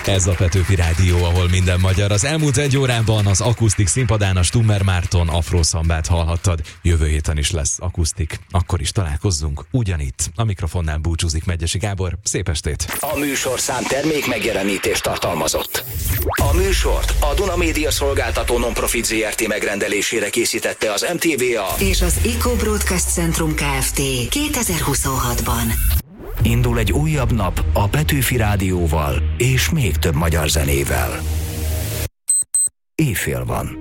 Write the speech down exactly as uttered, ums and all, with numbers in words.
Ez a Petőfi Rádió, ahol minden magyar. Az elmúlt egy órában az akusztik színpadán a Stummer Márton afroszambát hallhattad. Jövő héten is lesz akusztik. Akkor is találkozzunk ugyanitt. A mikrofonnál búcsúzik Megyesi Gábor. Szép estét! A műsorszám termék megjelenítést tartalmazott. A műsort a Duna Média Szolgáltató Nonprofit zé er té megrendelésére készítette az em té vé á és az Eco Broadcast Centrum Kft. kétezer-huszonhatban. Indul egy újabb nap a Petőfi Rádióval és még több magyar zenével. Éjfél van.